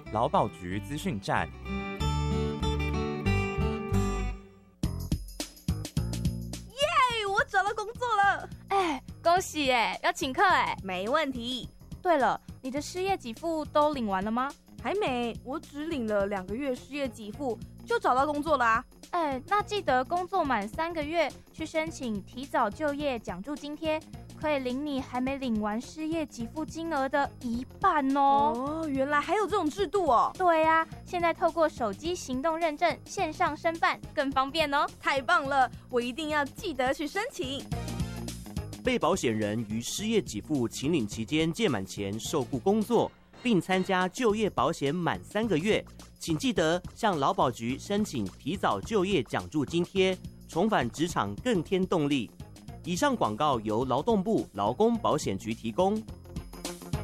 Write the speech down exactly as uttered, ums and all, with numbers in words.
劳保局资讯站。 耶！我找到工作了！ 哎，恭喜耶！要请客哎？ 没问题。 对了，你的失业给付都领完了吗？ 还没，我只领了两个月失业给付，就找到工作啦、啊。 哎，那记得工作满三个月去申请提早就业奖助津贴，可以领你还没领完失业给付金额的一半哦。 哦，原来还有这种制度哦。 对呀、啊，现在透过手机行动认证线上申办更方便哦。 太棒了，我一定要记得去申请。 被保险人于失业给付请领期间届满前受雇工作，并参加就业保险满三个月，请记得向劳保局申请提早就业奖助津贴，重返职场更添动力。以上广告由劳动部劳工保险局提供。